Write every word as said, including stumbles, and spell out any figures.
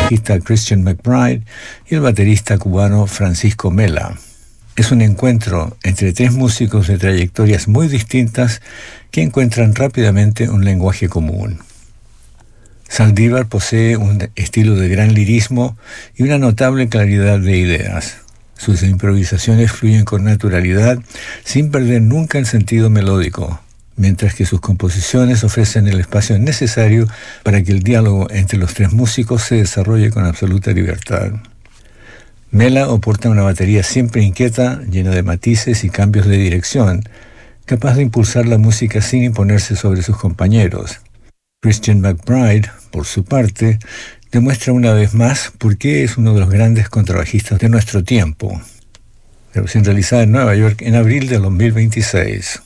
bajista Christian McBride y el baterista cubano Francisco Mela. Es un encuentro entre tres músicos de trayectorias muy distintas que encuentran rápidamente un lenguaje común. Saldívar posee un estilo de gran lirismo y una notable claridad de ideas. Sus improvisaciones fluyen con naturalidad, sin perder nunca el sentido melódico, mientras que sus composiciones ofrecen el espacio necesario para que el diálogo entre los tres músicos se desarrolle con absoluta libertad. Mela aporta una batería siempre inquieta, llena de matices y cambios de dirección, capaz de impulsar la música sin imponerse sobre sus compañeros. Christian McBride, por su parte, demuestra una vez más por qué es uno de los grandes contrabajistas de nuestro tiempo. Grabación realizada en Nueva York en abril de dos mil veintiséis.